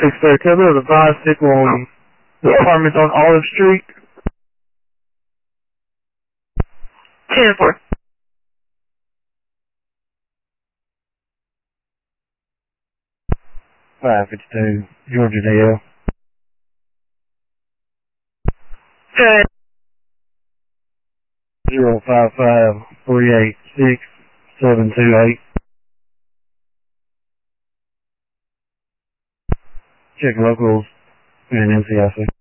630, can I build a bicycle on the apartments on Olive Street? 10-4. 552, Georgia DL. Good. 055-386-728. Check locals and NCIC.